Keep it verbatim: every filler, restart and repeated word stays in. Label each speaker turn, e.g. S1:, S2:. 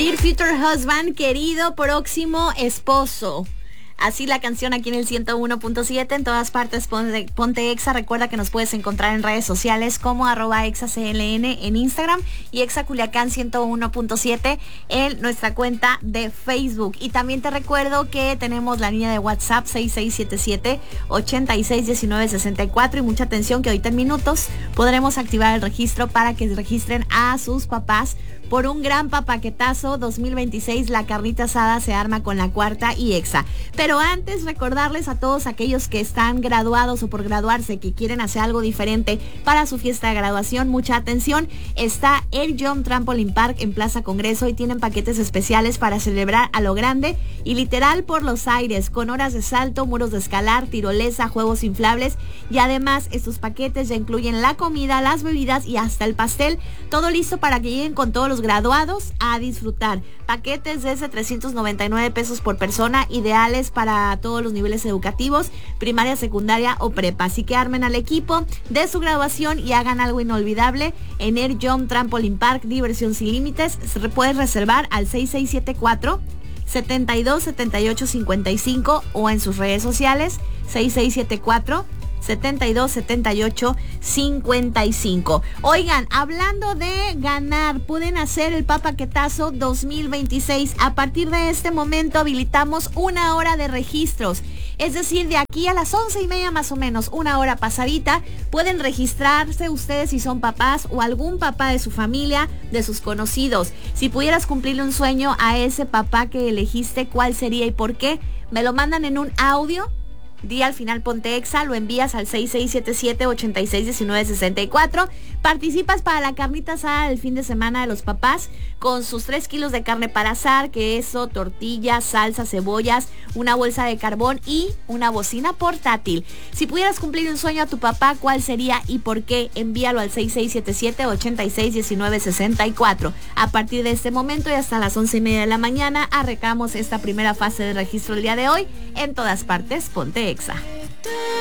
S1: Dear Future Husband, querido próximo esposo. Así la canción aquí en el ciento uno punto siete, en todas partes ponte, ponte Exa. Recuerda que nos puedes encontrar en redes sociales como arroba exacln en Instagram y Exaculiacán ciento uno punto siete en nuestra cuenta de Facebook. Y también te recuerdo que tenemos la línea de WhatsApp seis seis siete siete, ocho seis uno nueve seis cuatro y mucha atención que ahorita en minutos podremos activar el registro para que registren a sus papás por un gran papaquetazo dos mil veintiséis. La carnita asada se arma con la cuarta y Exa. Pero antes, recordarles a todos aquellos que están graduados o por graduarse, que quieren hacer algo diferente para su fiesta de graduación, mucha atención. Está el Jump Trampoline Park en Plaza Congreso y tienen paquetes especiales para celebrar a lo grande y literal por los aires, con horas de salto, muros de escalar, tirolesa, juegos inflables. Y además, estos paquetes ya incluyen la comida, las bebidas y hasta el pastel. Todo listo para que lleguen con todos los graduados a disfrutar. Paquetes desde trescientos noventa y nueve pesos por persona, ideales para todos los niveles educativos, primaria, secundaria o prepa. Así que armen al equipo de su graduación y hagan algo inolvidable en el Jump Trampoline Park, diversión sin límites. Se puedes reservar al seis seis siete cuatro, setenta y dos, setenta y ocho, cincuenta y cinco o en sus redes sociales seis seis siete cuatro, setenta y dos, setenta y ocho, cincuenta y cinco. Oigan, hablando de ganar, pueden hacer el papaquetazo dos mil veintiséis. A partir de este momento habilitamos una hora de registros. Es decir, de aquí a las once y media más o menos, una hora pasadita, pueden registrarse ustedes si son papás o algún papá de su familia, de sus conocidos. Si pudieras cumplirle un sueño a ese papá que elegiste, ¿cuál sería y por qué? Me lo mandan en un audio. Di al final ponte Exa, lo envías al seis seis siete siete, ocho seis uno nueve seis cuatro. Participas para la carnita asada del fin de semana de los papás con sus tres kilos de carne para asar, queso, tortillas, salsa, cebollas, una bolsa de carbón y una bocina portátil. Si pudieras cumplir un sueño a tu papá, ¿cuál sería y por qué? Envíalo al seis seis siete siete, ocho seis uno nueve seis cuatro. A partir de este momento y hasta las once y media de la mañana arrancamos esta primera fase de registro el día de hoy. En todas partes, ponte Exa.